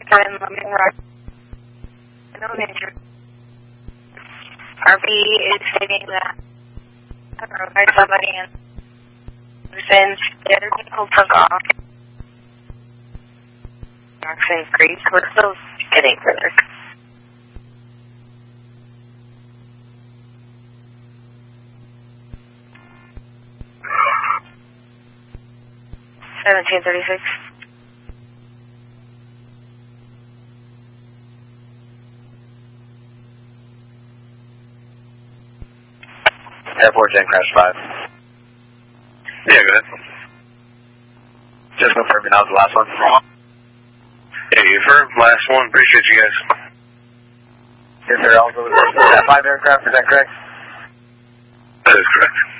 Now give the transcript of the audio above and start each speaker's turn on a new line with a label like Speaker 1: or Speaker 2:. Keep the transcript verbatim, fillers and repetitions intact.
Speaker 1: I'm moving right. No danger. R B is stating that there's somebody in since the other vehicle took off. Jackson Creek, we're still getting further. seventeen thirty-six.
Speaker 2: Airport Gen Crash five.
Speaker 3: Yeah, go ahead.
Speaker 2: Just confirming that was the last one.
Speaker 3: Yeah, you affirmed. Last one. Appreciate you guys.
Speaker 2: Yes, sir. Also, was that five aircraft, is that correct?
Speaker 3: That is correct.